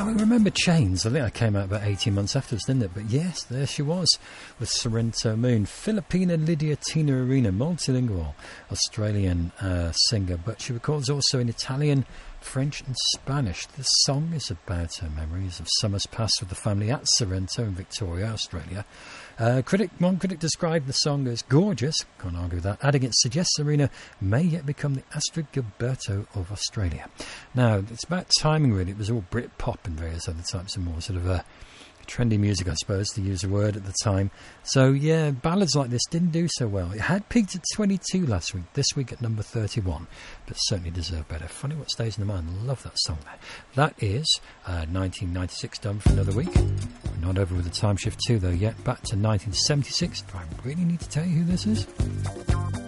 I remember Chains. I think that came out about 18 months afterwards, didn't it? But yes, there she was with Sorrento Moon. Filipina Lydia Tina Arena, multilingual Australian singer, but she records also in Italian, French and Spanish. This song is about her memories of summers passed with the family at Sorrento in Victoria, Australia. One critic described the song as gorgeous, can't argue with that, adding it suggests Serena may yet become the Astrid Gilberto of Australia. Now, it's about timing really. It was all Britpop and various other types of more sort of trendy music, I suppose, to use a word at the time. So, yeah, ballads like this didn't do so well. It had peaked at 22 last week, this week at number 31, but certainly deserved better. Funny what stays in the mind. Love that song there. That is 1996 done for another week. We're not over with the time shift 2, though, yet. Back to 1976. Do I really need to tell you who this is?